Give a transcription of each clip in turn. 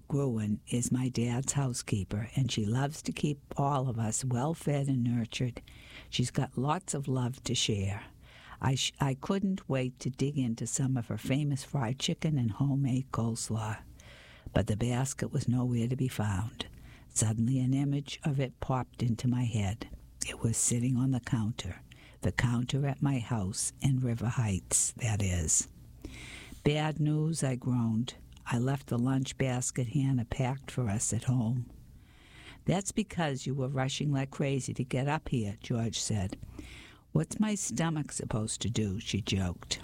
Gruen is my dad's housekeeper, and she loves to keep all of us well fed and nurtured. She's got lots of love to share. I couldn't wait to dig into some of her famous fried chicken and homemade coleslaw. But the basket was nowhere to be found. Suddenly an image of it popped into my head. It was sitting on the counter at my house in River Heights, that is. Bad news, I groaned. I left the lunch basket Hannah packed for us at home. That's because you were rushing like crazy to get up here, George said. What's my stomach supposed to do? She joked.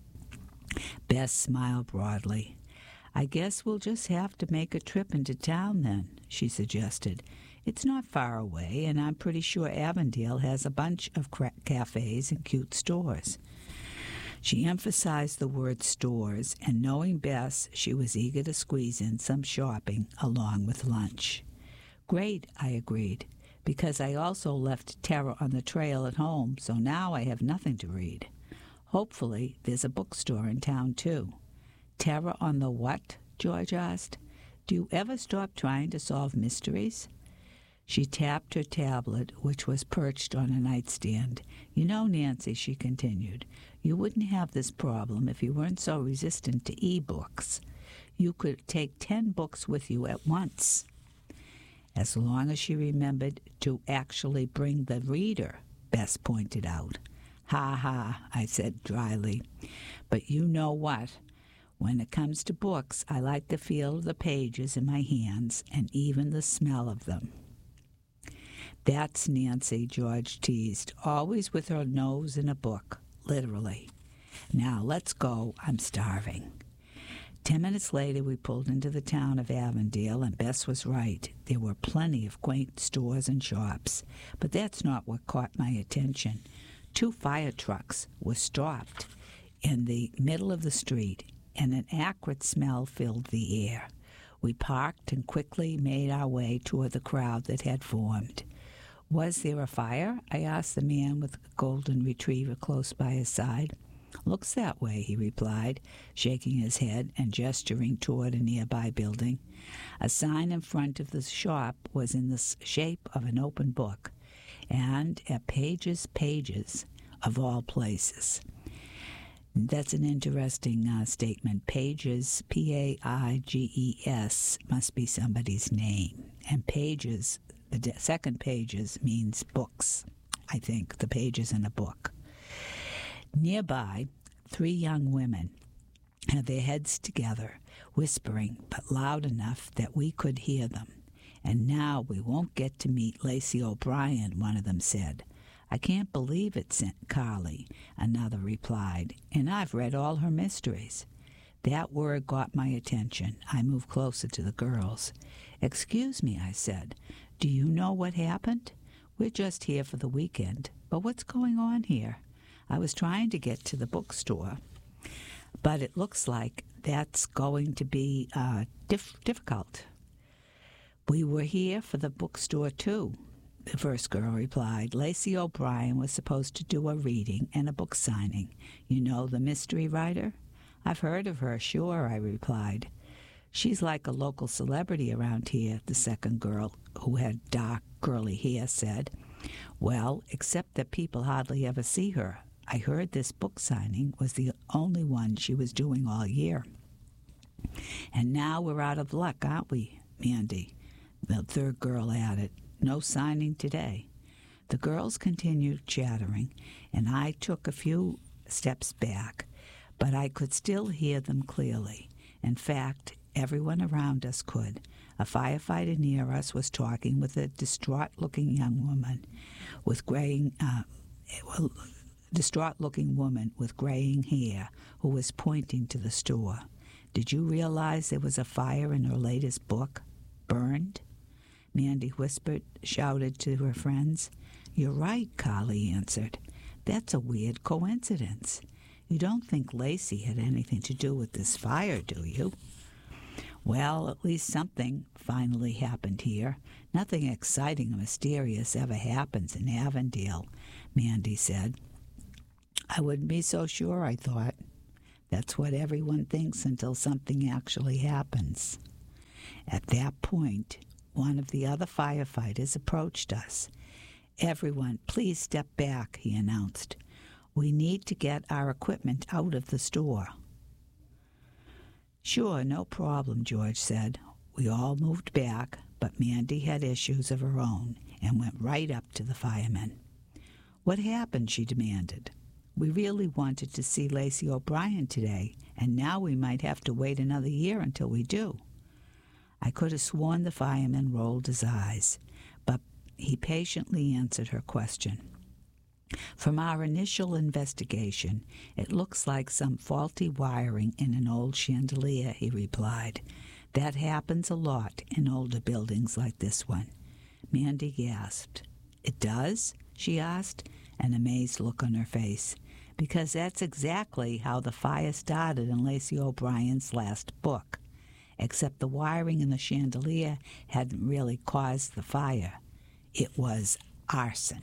Bess smiled broadly. I guess we'll just have to make a trip into town then, she suggested. It's not far away, and I'm pretty sure Avondale has a bunch of cafes and cute stores. She emphasized the word stores, and knowing Bess, she was eager to squeeze in some shopping along with lunch. Great, I agreed, because I also left Tara on the trail at home, so now I have nothing to read. Hopefully, there's a bookstore in town, too. Tara on the what? George asked. Do you ever stop trying to solve mysteries? She tapped her tablet, which was perched on a nightstand. You know, Nancy, she continued, you wouldn't have this problem if you weren't so resistant to e-books. You could take 10 books with you at once. As long as she remembered to actually bring the reader, Bess pointed out. Ha ha, I said dryly. But you know what? When it comes to books, I like the feel of the pages in my hands and even the smell of them. That's Nancy, George teased, always with her nose in a book, literally. Now, let's go. I'm starving. 10 minutes later, we pulled into the town of Avondale, and Bess was right. There were plenty of quaint stores and shops, but that's not what caught my attention. 2 fire trucks were stopped in the middle of the street, and an acrid smell filled the air. We parked and quickly made our way toward the crowd that had formed. Was there a fire? I asked the man with a golden retriever close by his side. Looks that way, he replied, shaking his head and gesturing toward a nearby building. A sign in front of the shop was in the shape of an open book, and at pages of all places. That's an interesting statement. Pages, P-A-I-G-E-S, must be somebody's name. And pages, the second pages means books, I think, the pages in a book. Nearby, 3 young women had their heads together, whispering, but loud enough that we could hear them. And now we won't get to meet Lacey O'Brien, one of them said. I can't believe it, Carly, another replied, and I've read all her mysteries. That word got my attention. I moved closer to the girls. Excuse me, I said. Do you know what happened? We're just here for the weekend, but what's going on here? I was trying to get to the bookstore, but it looks like that's going to be difficult. We were here for the bookstore, too, the first girl replied. Lacey O'Brien was supposed to do a reading and a book signing. You know, the mystery writer? I've heard of her, sure, I replied. She's like a local celebrity around here, the second girl, who had dark, curly hair, said. Well, except that people hardly ever see her. I heard this book signing was the only one she was doing all year. And now we're out of luck, aren't we, Mandy? The third girl added. No signing today. The girls continued chattering, and I took a few steps back, but I could still hear them clearly. In fact, everyone around us could. A firefighter near us was talking with a distraught-looking woman with graying hair who was pointing to the store. Did you realize there was a fire in her latest book? Burned? Mandy shouted to her friends. You're right, Carly answered. That's a weird coincidence. You don't think Lacey had anything to do with this fire, do you? Well, at least something finally happened here. Nothing exciting or mysterious ever happens in Avondale, Mandy said. I wouldn't be so sure, I thought. That's what everyone thinks until something actually happens. At that point, one of the other firefighters approached us. "Everyone, please step back," he announced. "We need to get our equipment out of the store." "Sure, no problem," George said. We all moved back, but Mandy had issues of her own and went right up to the firemen. "What happened?" she demanded. "We really wanted to see Lacey O'Brien today, and now we might have to wait another year until we do." I could have sworn the fireman rolled his eyes, but he patiently answered her question. "From our initial investigation, it looks like some faulty wiring in an old chandelier," he replied. "That happens a lot in older buildings like this one." Mandy gasped. "It does?" she asked, an amazed look on her face. "Because that's exactly how the fire started in Lacey O'Brien's last book. Except the wiring in the chandelier hadn't really caused the fire. It was arson."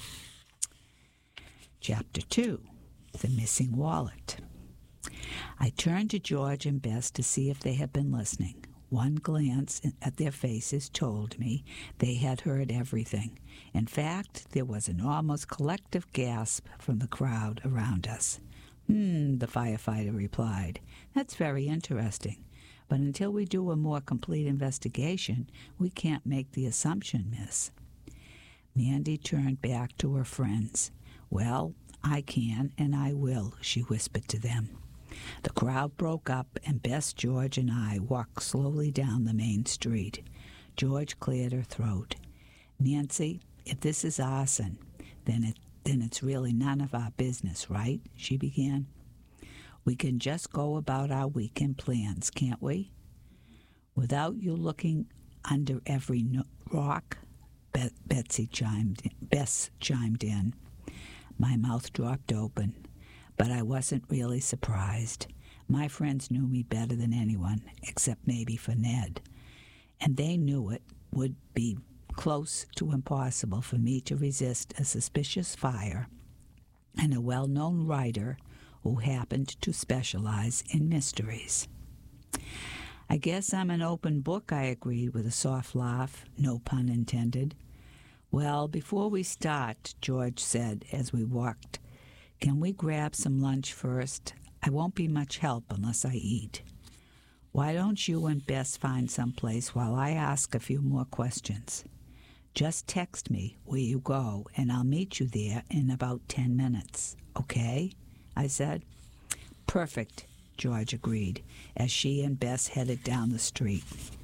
Chapter 2, The Missing Wallet. I turned to George and Bess to see if they had been listening. One glance at their faces told me they had heard everything. In fact, there was an almost collective gasp from the crowd around us. The firefighter replied. "That's very interesting. But until we do a more complete investigation, we can't make the assumption, miss." Mandy turned back to her friends. "Well, I can and I will," she whispered to them. The crowd broke up, and Bess, George, and I walked slowly down the main street. George cleared her throat. "Nancy, if this is arson, then it's really none of our business, right?" she began. "We can just go about our weekend plans, can't we?" "Without you looking under every rock," Bess chimed in. My mouth dropped open, but I wasn't really surprised. My friends knew me better than anyone, except maybe for Ned, and they knew it would be close to impossible for me to resist a suspicious fire and a well-known writer who happened to specialize in mysteries. "I guess I'm an open book," I agreed with a soft laugh, no pun intended. "Well, before we start," George said as we walked, "can we grab some lunch first? I won't be much help unless I eat. Why don't you and Bess find some place while I ask a few more questions? Just text me where you go, and I'll meet you there in about 10 minutes, okay?" I said. "Perfect," George agreed, as she and Bess headed down the street.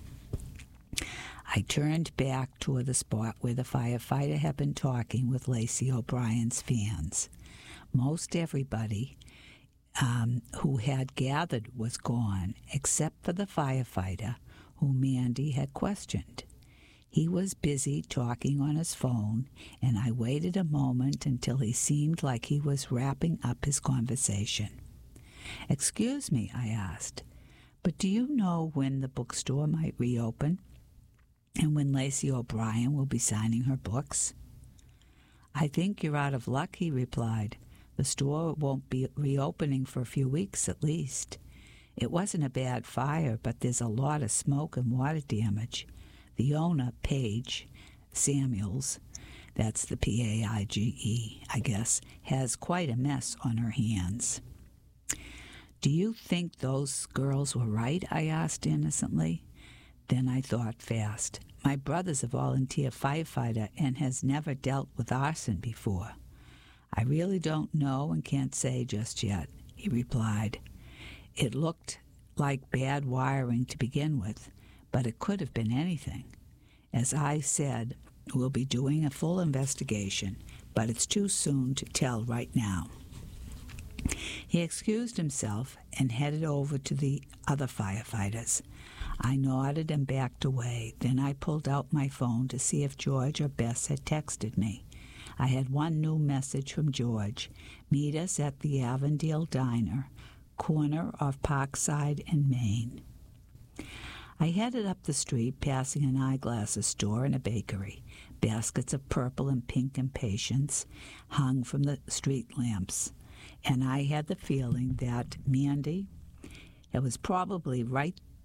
I turned back toward the spot where the firefighter had been talking with Lacey O'Brien's fans. Most everybody who had gathered was gone, except for the firefighter who Mandy had questioned. He was busy talking on his phone, and I waited a moment until he seemed like he was wrapping up his conversation. "Excuse me," I asked, "but do you know when the bookstore might reopen? And when Lacey O'Brien will be signing her books?" "I think you're out of luck," he replied. "The store won't be reopening for a few weeks at least. It wasn't a bad fire, but there's a lot of smoke and water damage. The owner, Paige Samuels, that's the Paige, I guess, has quite a mess on her hands." "Do you think those girls were right?" I asked innocently. Then I thought fast. My brother's a volunteer firefighter and has never dealt with arson before. "I really don't know and can't say just yet," he replied. "It looked like bad wiring to begin with, but it could have been anything. As I said, we'll be doing a full investigation, but it's too soon to tell right now." He excused himself and headed over to the other firefighters. I nodded and backed away. Then I pulled out my phone to see if George or Bess had texted me. I had one new message from George. "Meet us at the Avondale Diner, corner of Parkside and Main." I headed up the street, passing an eyeglasses store and a bakery. Baskets of purple and pink impatiens hung from the street lamps, and I had the feeling that Mandy was probably right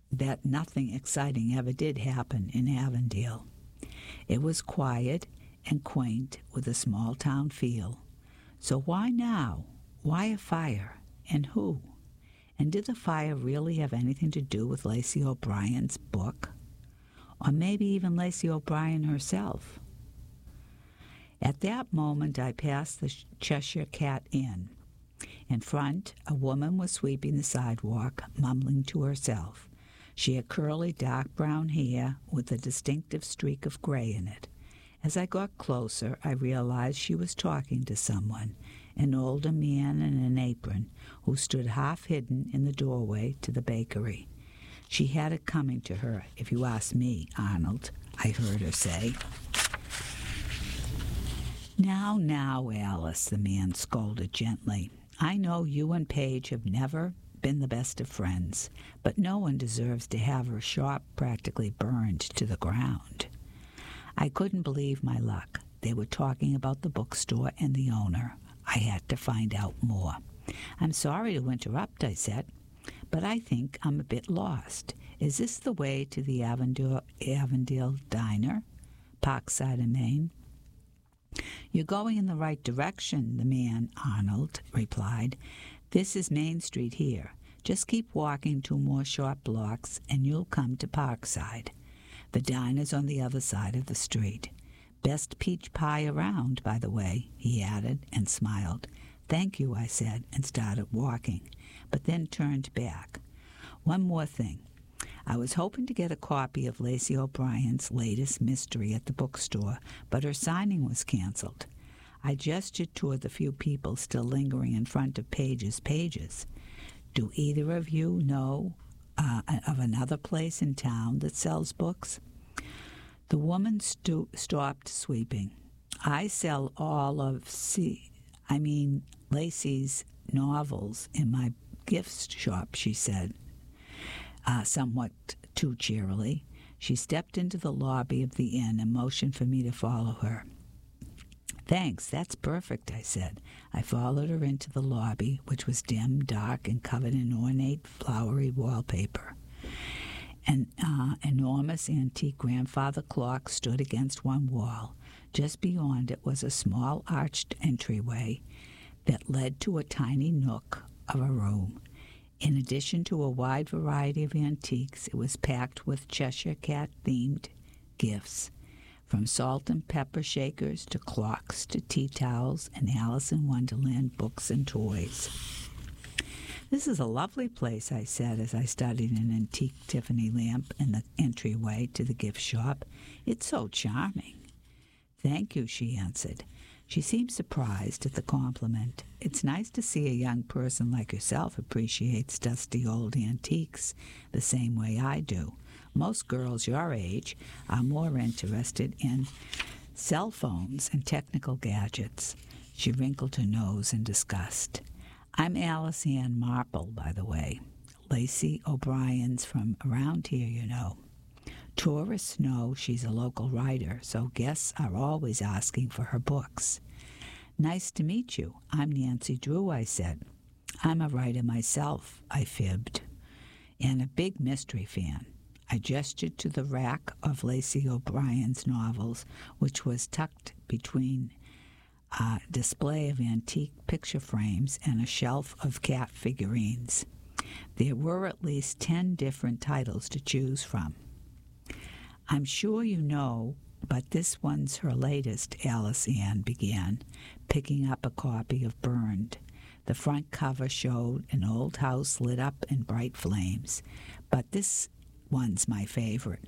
bet nothing exciting ever did happen in Avondale. It was quiet and quaint with a small-town feel. So why now? Why a fire? And who? And did the fire really have anything to do with Lacey O'Brien's book? Or maybe even Lacey O'Brien herself? At that moment, I passed the Cheshire Cat Inn. In front, a woman was sweeping the sidewalk, mumbling to herself. She had curly, dark brown hair with a distinctive streak of gray in it. As I got closer, I realized she was talking to someone, an older man in an apron, who stood half-hidden in the doorway to the bakery. She had it coming to her, if you ask me, Arnold, I heard her say. Now, Alice, the man scolded gently. I know you and Paige have never been the best of friends, but no one deserves to have her shop practically burned to the ground. I couldn't believe my luck. They were talking about the bookstore and the owner. I had to find out more. I'm sorry to interrupt, I said, but I think I'm a bit lost. Is this the way to the Avondale Diner, Parkside in Maine? You're going in the right direction, the man, Arnold, replied. This is Main Street here. Just keep walking 2 more short blocks and you'll come to Parkside. The diner's on the other side of the street. Best peach pie around, by the way, he added and smiled. Thank you, I said, and started walking, but then turned back. One more thing. I was hoping to get a copy of Lacey O'Brien's latest mystery at the bookstore, but her signing was canceled. I gestured toward the few people still lingering in front of Paige's pages. Do either of you know of another place in town that sells books? The woman stopped sweeping. I sell all of Lacey's novels in my gift shop, she said, somewhat too cheerily. She stepped into the lobby of the inn and motioned for me to follow her. Thanks, that's perfect, I said. I followed her into the lobby, which was dim, dark, and covered in ornate, flowery wallpaper. An enormous antique grandfather clock stood against one wall. Just beyond it was a small arched entryway that led to a tiny nook of a room. In addition to a wide variety of antiques, it was packed with Cheshire Cat-themed gifts, from salt and pepper shakers to clocks to tea towels and Alice in Wonderland books and toys. This is a lovely place, I said as I studied an antique Tiffany lamp in the entryway to the gift shop. It's so charming. Thank you, she answered. She seemed surprised at the compliment. It's nice to see a young person like yourself appreciates dusty old antiques the same way I do. Most girls your age are more interested in cell phones and technical gadgets. She wrinkled her nose in disgust. I'm Alice Ann Marple, by the way. Lacey O'Brien's from around here, you know. Tourists know she's a local writer, so guests are always asking for her books. Nice to meet you. I'm Nancy Drew, I said. I'm a writer myself, I fibbed, and a big mystery fan. I gestured to the rack of Lacey O'Brien's novels, which was tucked between a display of antique picture frames and a shelf of cat figurines. There were at least 10 different titles to choose from. I'm sure you know, but this one's her latest, Alice Ann began, picking up a copy of Burned. The front cover showed an old house lit up in bright flames, but this one's my favorite.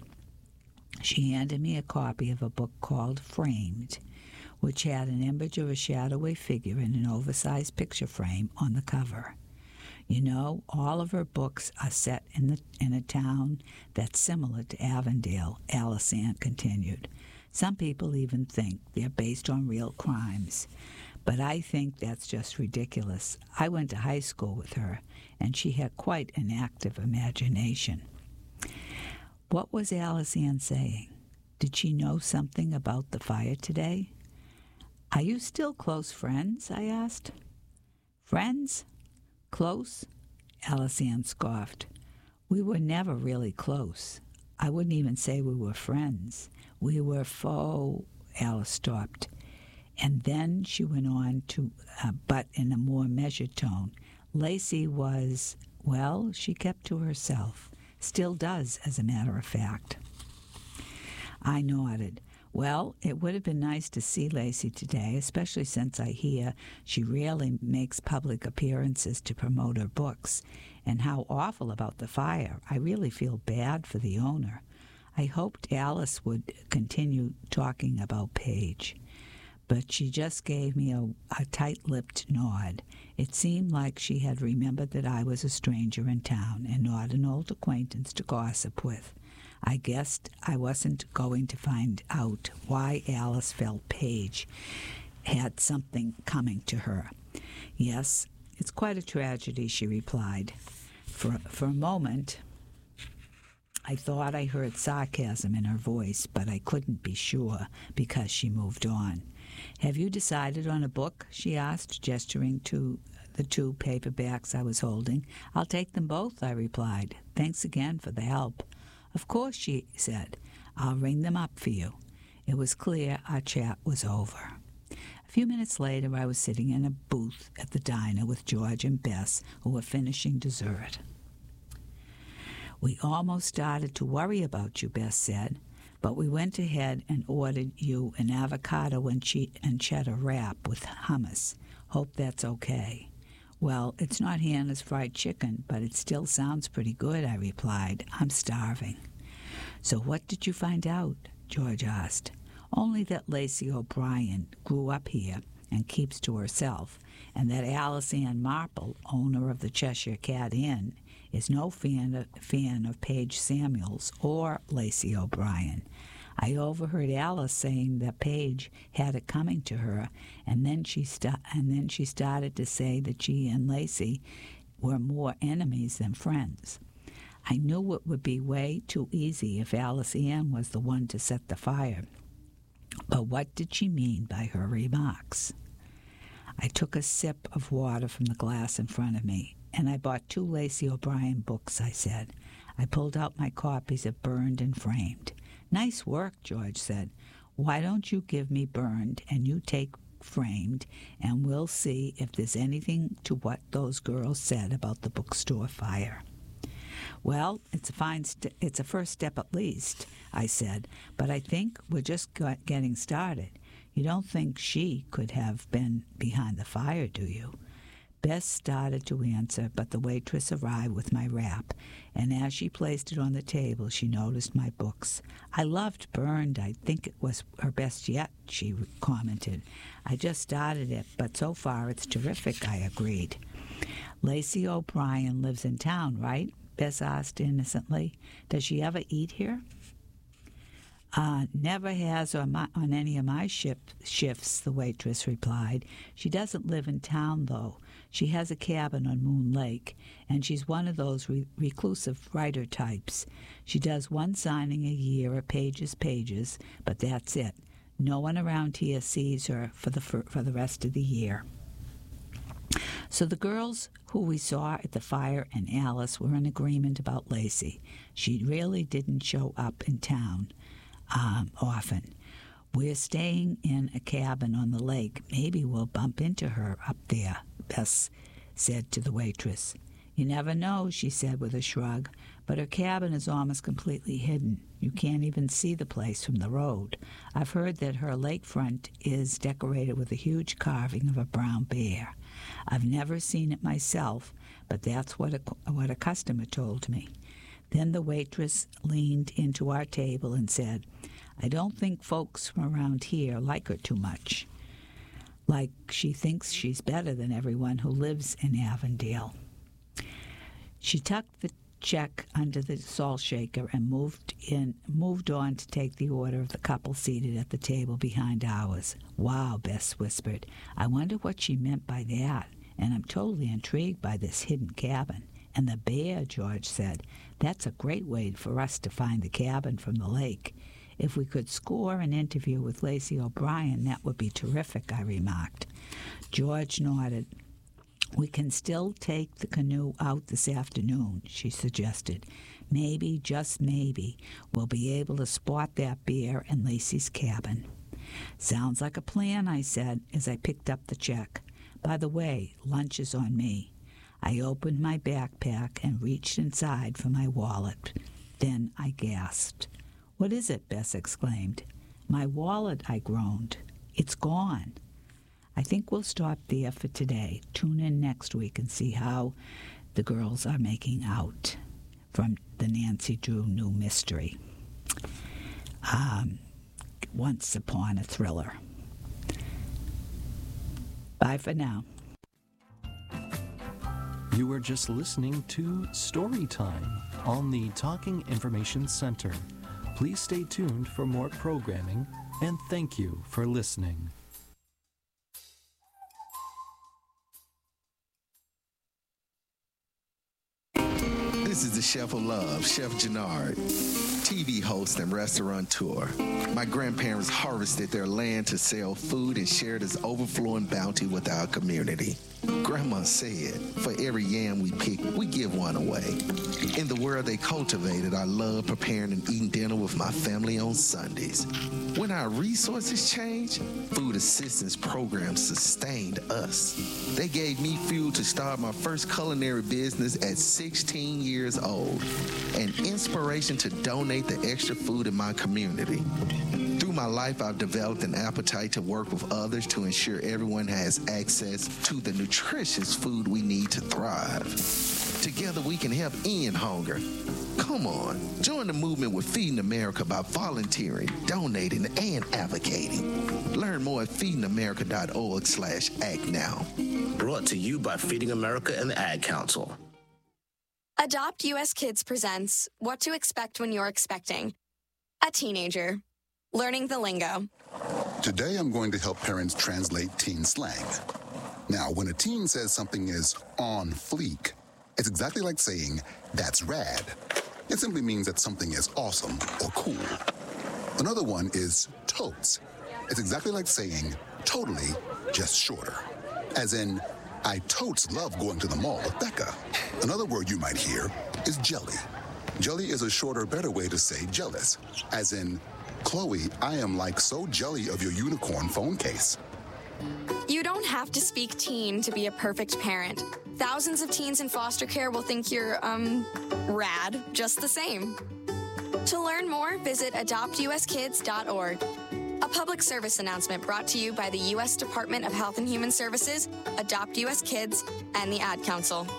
She handed me a copy of a book called Framed, which had an image of a shadowy figure in an oversized picture frame on the cover. You know, all of her books are set in a town that's similar to Avondale, Alice Ann continued. Some people even think they're based on real crimes, but I think that's just ridiculous. I went to high school with her, and she had quite an active imagination. What was Alice Ann saying? Did she know something about the fire today? Are you still close friends? I asked. Friends? Close? Alice Ann scoffed. We were never really close. I wouldn't even say we were friends. We were Alice stopped. And then she went on to, but in a more measured tone, Lacey was, well, she kept to herself. Still does, as a matter of fact. I nodded. Well, it would have been nice to see Lacey today, especially since I hear she rarely makes public appearances to promote her books. And how awful about the fire. I really feel bad for the owner. I hoped Alice would continue talking about Paige, but she just gave me a tight-lipped nod. It seemed like she had remembered that I was a stranger in town and not an old acquaintance to gossip with. I guessed I wasn't going to find out why Alice felt Paige had something coming to her. Yes, it's quite a tragedy, she replied. For a moment, I thought I heard sarcasm in her voice, but I couldn't be sure because she moved on. Have you decided on a book? She asked, gesturing to the 2 paperbacks I was holding. I'll take them both, I replied. Thanks again for the help. Of course, she said. I'll ring them up for you. It was clear our chat was over. A few minutes later, I was sitting in a booth at the diner with George and Bess, who were finishing dessert. We almost started to worry about you, Bess said, but we went ahead and ordered you an avocado and cheddar wrap with hummus. Hope that's okay. Well, it's not Hannah's fried chicken, but it still sounds pretty good, I replied. I'm starving. So what did you find out? George asked. Only that Lacey O'Brien grew up here and keeps to herself, and that Alice Ann Marple, owner of the Cheshire Cat Inn, is no fan of Paige Samuels or Lacey O'Brien. I overheard Alice saying that Paige had it coming to her, and then she started to say that she and Lacey were more enemies than friends. I knew it would be way too easy if Alice Ann was the one to set the fire. But what did she mean by her remarks? I took a sip of water from the glass in front of me, and I bought 2 Lacey O'Brien books, I said. I pulled out my copies of Burned and Framed. Nice work, George said. Why don't you give me Burned and you take Framed, and we'll see if there's anything to what those girls said about the bookstore fire. Well, it's a first step at least, I said, but I think we're just getting started. You don't think she could have been behind the fire, do you? Bess started to answer, but the waitress arrived with my wrap, and as she placed it on the table, she noticed my books. I loved Burned. I think it was her best yet, she commented. I just started it, but so far it's terrific, I agreed. Lacey O'Brien lives in town, right? Bess asked innocently. Does she ever eat here? Never has on any of my shifts, the waitress replied. She doesn't live in town, though. She has a cabin on Moon Lake, and she's one of those reclusive writer types. She does 1 signing a year at Paige's Pages, but that's it. No one around here sees her for the rest of the year. So the girls who we saw at the fire and Alice were in agreement about Lacey. She really didn't show up in town often. We're staying in a cabin on the lake. Maybe we'll bump into her up there, Bess said to the waitress. You never know, she said with a shrug, but her cabin is almost completely hidden. You can't even see the place from the road. I've heard that her lakefront is decorated with a huge carving of a brown bear. I've never seen it myself, but that's what a customer told me. Then the waitress leaned into our table and said, I don't think folks from around here like her too much. Like she thinks she's better than everyone who lives in Avondale. She tucked the check under the salt shaker and moved on to take the order of the couple seated at the table behind ours. Wow, Bess whispered. I wonder what she meant by that, and I'm totally intrigued by this hidden cabin. And the bear, George said. That's a great way for us to find the cabin from the lake. If we could score an interview with Lacey O'Brien, that would be terrific, I remarked. George nodded. We can still take the canoe out this afternoon, she suggested. Maybe, just maybe, we'll be able to spot that bear in Lacey's cabin. Sounds like a plan, I said as I picked up the check. By the way, lunch is on me. I opened my backpack and reached inside for my wallet. Then I gasped. What is it? Bess exclaimed. My wallet, I groaned. It's gone. I think we'll stop there for today. Tune in next week and see how the girls are making out from the Nancy Drew new mystery. Once Upon a Thriller. Bye for now. You were just listening to Storytime on the Talking Information Center. Please stay tuned for more programming, and thank you for listening. This is the Chef of Love, Chef Jannard, TV host and restaurateur. My grandparents harvested their land to sell food and share this overflowing bounty with our community. Grandma said, for every yam we pick, we give one away. In the world they cultivated, I love preparing and eating dinner with my family on Sundays. When our resources changed, food assistance programs sustained us. They gave me fuel to start my first culinary business at 16 years old, and inspiration to donate the extra food in my community. Through my life, I've developed an appetite to work with others to ensure everyone has access to the nutritious food we need to thrive. Together we can help end hunger. Come on, join the movement with Feeding America by volunteering, donating, and advocating. Learn more at feedingamerica.org/act now. Brought to you by Feeding America and the Ad Council. Adopt US Kids presents What to Expect When You're Expecting. A teenager. Learning the lingo. Today I'm going to help parents translate teen slang. Now, when a teen says something is on fleek, it's exactly like saying, that's rad. It simply means that something is awesome or cool. Another one is totes. It's exactly like saying, totally, just shorter. As in, I totes love going to the mall with Becca. Another word you might hear is jelly. Jelly is a shorter, better way to say jealous. As in, Chloe, I am like so jelly of your unicorn phone case. You don't have to speak teen to be a perfect parent. Thousands of teens in foster care will think you're, rad just the same. To learn more, visit adoptuskids.org. A public service announcement brought to you by the U.S. Department of Health and Human Services, Adopt U.S. Kids, and the Ad Council.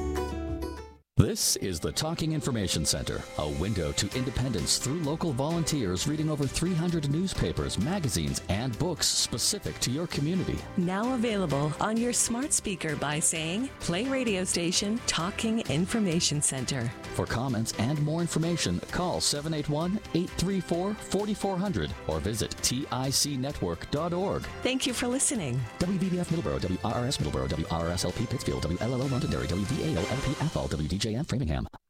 This is the Talking Information Center, a window to independence through local volunteers reading over 300 newspapers, magazines, and books specific to your community. Now available on your smart speaker by saying, play radio station Talking Information Center. For comments and more information, call 781-834-4400 or visit ticnetwork.org. Thank you for listening. WVBF Middleborough, WRRS Middleborough, WRSLP Pittsfield, WLLO Londonderry, WVAO LP Athol, WDJM Framingham.